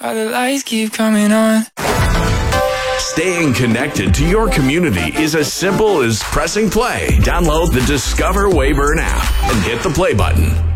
While the lights keep coming on. Staying connected to your community is as simple as pressing play. Download the Discover Weyburn app and hit the play button.